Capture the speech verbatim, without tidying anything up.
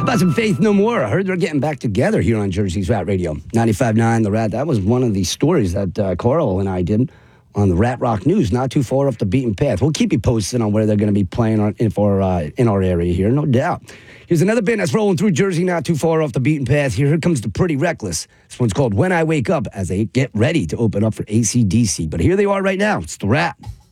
About some Faith No More. I heard they're getting back together here on Jersey's Rat Radio. ninety-five point nine The Rat. That was one of the stories that uh, Coral and I did on the Rat Rock News, not too far off the beaten path. We'll keep you posted on where they're going to be playing on, in, for, uh, in our area here, no doubt. Here's another band that's rolling through Jersey, not too far off the beaten path. Here, here comes the Pretty Reckless. This one's called When I Wake Up, as they get ready to open up for A C D C. But here they are right now. It's The Rat.